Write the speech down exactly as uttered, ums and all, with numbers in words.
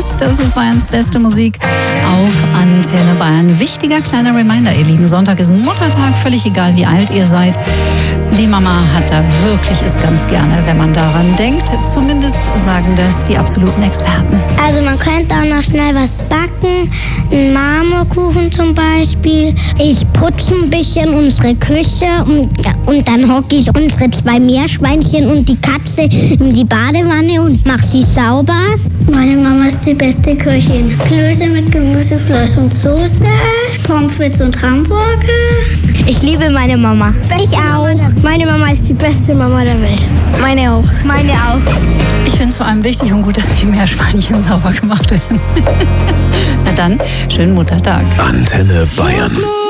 ist. Das ist Bayerns beste Musik auf Antenne Bayern. Wichtiger kleiner Reminder, ihr Lieben. Sonntag ist Muttertag, völlig egal, wie alt ihr seid. Die Mama hat da wirklich es ganz gerne, wenn man daran denkt. Zumindest sagen das die absoluten Experten. Also man könnte auch noch schnell was backen. Einen Marmorkuchen zum Beispiel. Ich putze ein bisschen unsere Küche und, und dann hocke ich unsere zwei Meerschweinchen und die Katze in die Badewanne und mache sie sauber. Meine Mama ist die beste Köchin. Klöße mit Gemüse, Fleisch und Soße, Pommes frites und Hamburger. Ich liebe meine Mama. Ich auch. Meine Mama ist die beste Mama der Welt. Meine auch. Meine auch. Ich finde es vor allem wichtig und gut, dass die Meerschweinchen sauber gemacht werden. Na dann, schönen Muttertag. Antenne Bayern.